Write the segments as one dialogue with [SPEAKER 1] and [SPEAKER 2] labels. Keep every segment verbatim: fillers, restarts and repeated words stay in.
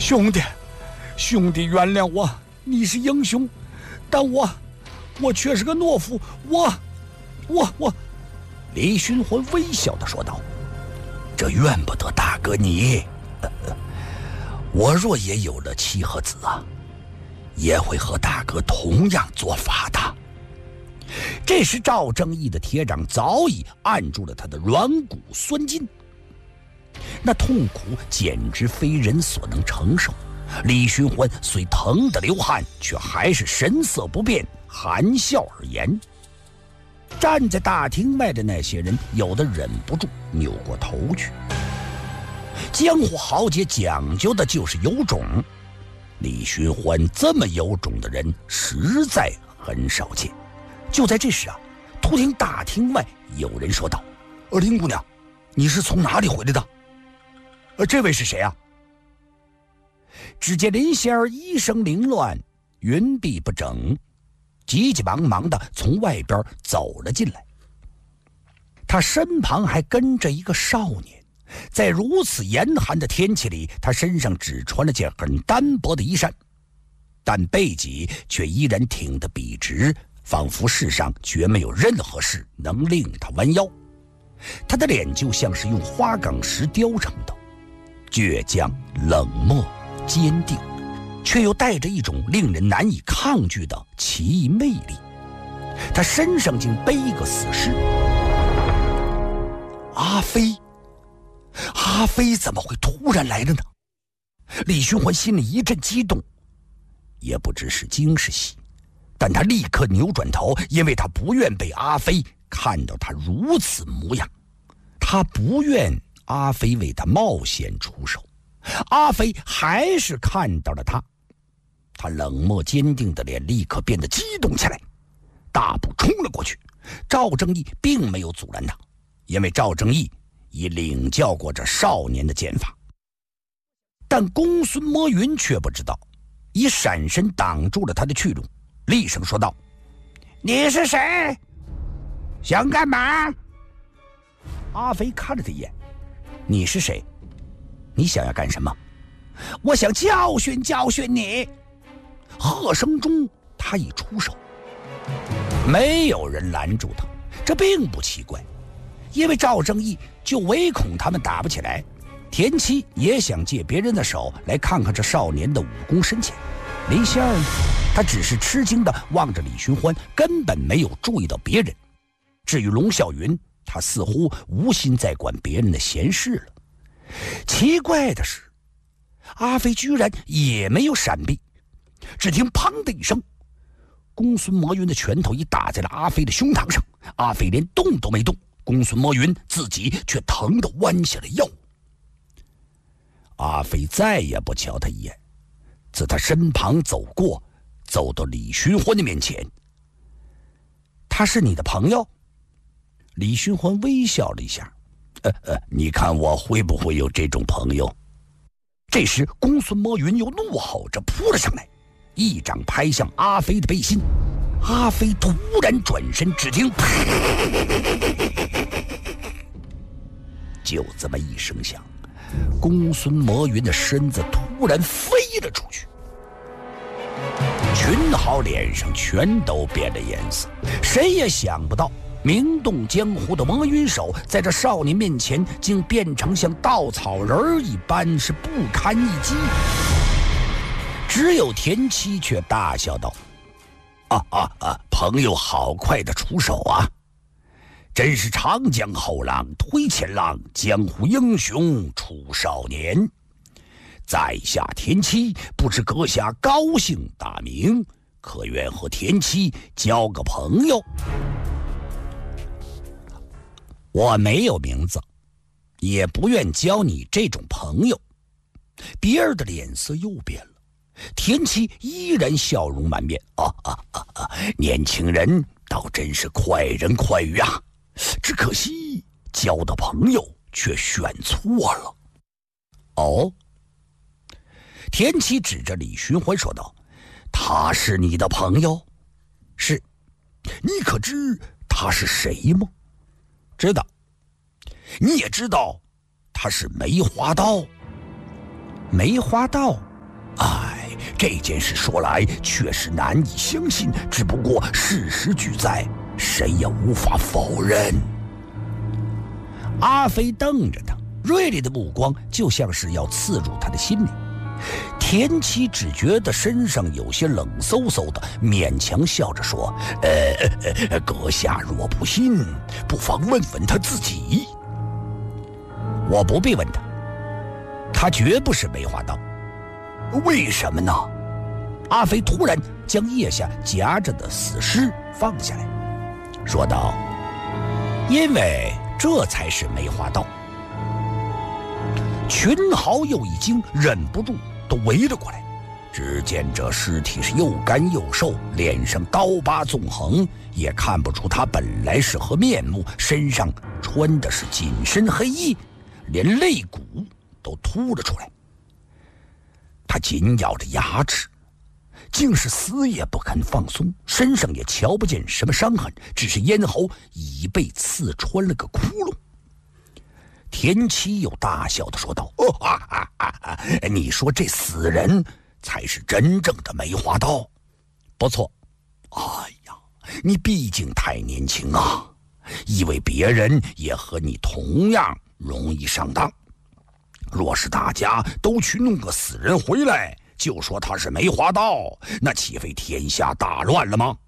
[SPEAKER 1] 兄弟，兄弟原谅我，你是英雄，但我我却是个懦夫，我我我。
[SPEAKER 2] 李寻欢微笑地说道：“这怨不得大哥你，呃、我若也有了妻和子啊，也会和大哥同样做法的。”这时赵正义的铁掌早已按住了他的软骨酸筋，那痛苦简直非人所能承受。李寻欢虽疼得流汗，却还是神色不变，含笑而言。站在大厅外的那些人有的忍不住扭过头去。江湖豪杰讲究的就是有种，李寻欢这么有种的人实在很少见。就在这时啊，突听大厅外有人说道：“呃，林姑娘，你是从哪里回来的？呃，这位是谁啊？”只见林仙儿衣声凌乱，云鬓不整，急急忙忙地从外边走了进来。他身旁还跟着一个少年，在如此严寒的天气里，他身上只穿了件很单薄的衣衫，但背脊却依然挺得笔直，仿佛世上绝没有任何事能令他弯腰。他的脸就像是用花岗石雕成的，倔强、冷漠、坚定，却又带着一种令人难以抗拒的奇异魅力。他身上竟背一个死尸。阿飞，阿飞怎么会突然来了呢？李寻欢心里一阵激动，也不知是惊是喜，但他立刻扭转头，因为他不愿被阿飞看到他如此模样，他不愿阿飞为他冒险出手。阿飞还是看到了他，他冷漠坚定的脸立刻变得激动起来，大步冲了过去。赵正义并没有阻拦他，因为赵正义已领教过这少年的剑法。但公孙摸云却不知道，已闪身挡住了他的去路，厉声说道：“你是谁？想干嘛？”阿飞看了他一眼：“你是谁？你想要干什么？”“我想教训教训你。”喝声中，他已出手，没有人拦住他，这并不奇怪，因为赵正义就唯恐他们打不起来，田七也想借别人的手来看看这少年的武功深浅。林仙儿呢，他只是吃惊地望着李寻欢，根本没有注意到别人。至于龙啸云，他似乎无心再管别人的闲事了。奇怪的是，阿飞居然也没有闪避，只听砰的一声，公孙魔云的拳头已打在了阿飞的胸膛上，阿飞连动都没动，公孙魔云自己却疼得弯下了腰。阿飞再也不瞧他一眼，自他身旁走过，走到李寻欢的面前。“他是你的朋友？”李寻欢微笑了一下，呃呃，你看我会不会有这种朋友？这时公孙魔云又怒吼着扑了上来，一掌拍向阿飞的背心。阿飞突然转身，只听就这么一声响，公孙魔云的身子突然飞了出去。群豪脸上全都变了颜色，谁也想不到名动江湖的魔云手在这少年面前竟变成像稻草人一般，是不堪一击。只有田七却大笑道：“啊啊啊！朋友好快的出手啊！真是长江后浪推前浪，江湖英雄出少年。在下田七，不知阁下高姓大名，可愿和田七交个朋友？”“我没有名字，也不愿交你这种朋友。”别人的脸色又变了，田七依然笑容满面。啊啊啊啊！年轻人倒真是快人快语啊，只可惜交的朋友却选错了。哦，田七指着李寻欢说道：“他是你的朋友？是。你可知他是谁吗？”“知道。”“你也知道他是梅花刀？”“梅花刀？ 这件事说来确实难以相信，只不过事实俱在，谁也无法否认。
[SPEAKER 1] 阿飞瞪着他，锐利的目光就像是要刺入他的心里。田七只觉得身上有些冷飕飕的，勉强笑着说：“
[SPEAKER 2] 呃，呃阁下若不信，不妨问问他自己。”
[SPEAKER 1] 我不必问他，他绝不是梅花刀。
[SPEAKER 2] 为什么呢？
[SPEAKER 1] 阿飞突然将腋下夹着的死尸放下来，说道：“因为这才是梅花刀。”群豪又一惊，忍不住都围了过来。只见这尸体是又干又瘦，脸上刀疤纵横，也看不出他本来是何面目。身上穿的是紧身黑衣，连肋骨都凸了出来。他紧咬着牙齿，竟是死也不肯放松，身上也瞧不见什么伤痕，只是咽喉已被刺穿了个窟窿。田七又大笑地说道：“
[SPEAKER 2] 哦啊啊啊啊！你说这死人才是真正的梅花刀？
[SPEAKER 1] 不错。
[SPEAKER 2] 哎呀，你毕竟太年轻啊，以为别人也和你同样容易上当。若是大家都去弄个死人回来，就说他是梅花刀，那岂非天下大乱了吗？”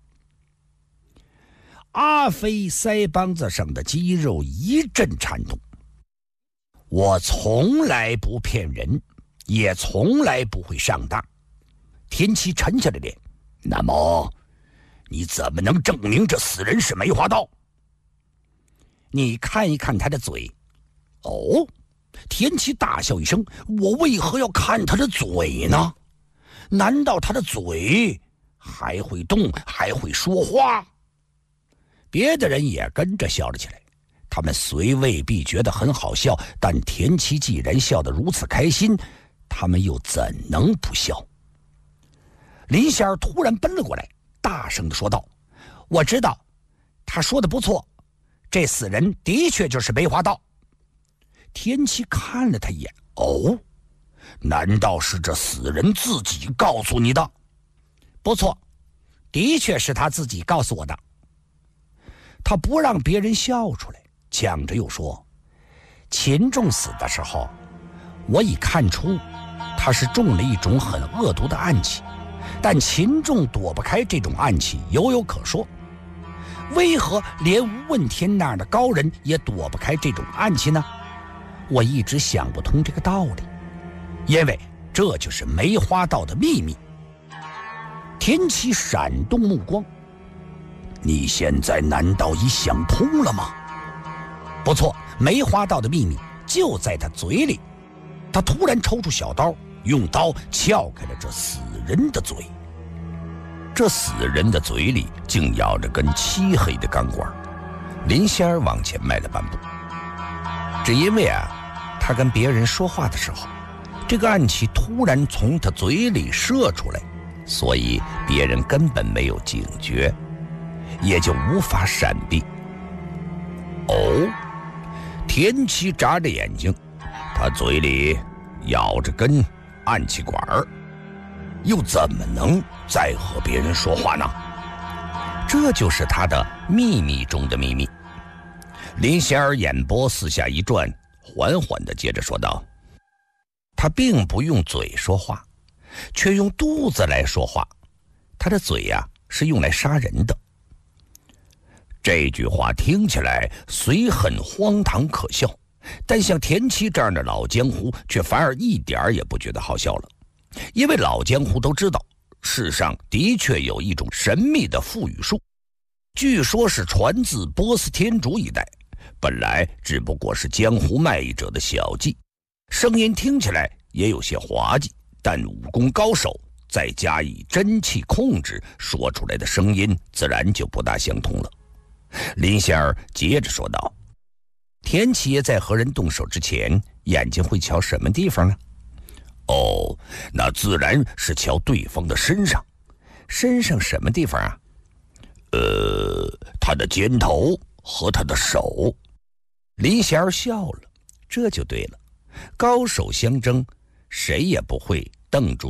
[SPEAKER 1] 阿飞腮帮子上的肌肉一阵颤动。我从来不骗人，也从来不会上当。田七沉下了脸。
[SPEAKER 2] 那么你怎么能证明这死人是梅花刀？
[SPEAKER 1] 你看一看他的嘴。
[SPEAKER 2] 哦，田七大笑一声，我为何要看他的嘴呢？难道他的嘴还会动，还会说话？
[SPEAKER 1] 别的人也跟着笑了起来。他们虽未必觉得很好笑，但田七既然笑得如此开心，他们又怎能不笑？林仙儿突然奔了过来，大声地说道：“我知道，他说的不错，这死人的确就是梅花刀。”
[SPEAKER 2] 田七看了他一眼，哦，难道是这死人自己告诉你的？
[SPEAKER 1] 不错，的确是他自己告诉我的。他不让别人笑出来，抢着又说：“秦仲死的时候，我已看出他是中了一种很恶毒的暗器，但秦仲躲不开这种暗器，犹有可说。为何连吴问天那样的高人也躲不开这种暗器呢？我一直想不通这个道理，因为这就是梅花道的秘密。”田七闪动目光：“
[SPEAKER 2] 你现在难道已想通了吗？”
[SPEAKER 1] 不错，梅花道的秘密就在他嘴里。他突然抽出小刀，用刀撬开了这死人的嘴。
[SPEAKER 2] 这死人的嘴里竟咬着根漆黑的钢管。林仙儿往前迈了半步。
[SPEAKER 1] 只因为啊，他跟别人说话的时候，这个暗器突然从他嘴里射出来，所以别人根本没有警觉，也就无法闪避。
[SPEAKER 2] 哦，田七眨着眼睛，他嘴里咬着根暗器管儿，又怎么能再和别人说话呢？
[SPEAKER 1] 这就是他的秘密中的秘密。
[SPEAKER 2] 林仙儿眼波四下一转，缓缓地接着说道：“
[SPEAKER 1] 他并不用嘴说话，却用肚子来说话。他的嘴呀、啊，是用来杀人的。”
[SPEAKER 2] 这句话听起来虽很荒唐可笑，但像田七这样的老江湖却反而一点也不觉得好笑了。因为老江湖都知道，世上的确有一种神秘的腹语术，据说是传自波斯天竺一带，本来只不过是江湖卖艺者的小技，声音听起来也有些滑稽，但武功高手再加以真气控制，说出来的声音自然就不大相同了。林仙儿接着说道：“
[SPEAKER 1] 田七爷在和人动手之前，眼睛会瞧什么地方呢？”“
[SPEAKER 2] 哦，那自然是瞧对方的身上。”“
[SPEAKER 1] 身上什么地方啊？”“
[SPEAKER 2] 呃，他的肩头和他的手。”
[SPEAKER 1] 林仙儿笑了，这就对了，高手相争，谁也不会瞪住